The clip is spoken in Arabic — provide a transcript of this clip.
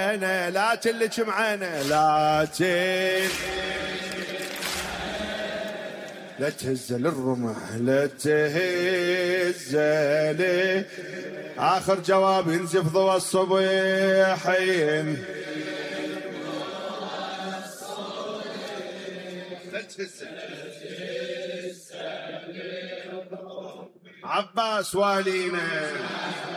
عينه لكن لك معينه لكن لا تهز للرمح لا تهز لي آخر جواب ينزف ضوى الصبيحين عباس والينا